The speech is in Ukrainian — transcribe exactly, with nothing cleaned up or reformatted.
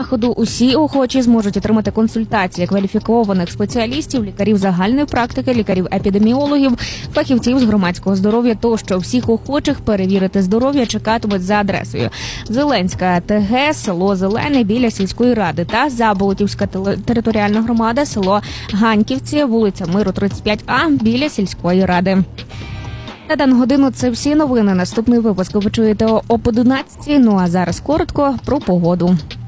заходу усі охочі зможуть отримати консультації кваліфікованих спеціалістів, лікарів загальної практики, лікарів-епідеміологів, фахівців з громадського здоров'я тощо. Всіх охочих перевірити здоров'я чекатимуть за адресою Зеленська ТГ, село Зелене, біля сільської ради, та Заболотівська територіальна громада, село Ганьківці, вулиця Миру, тридцять п'ять А, біля сільської ради. На дану годину це всі новини. Наступний випуск ви чуєте об одинадцятій. Ну а зараз коротко про погоду.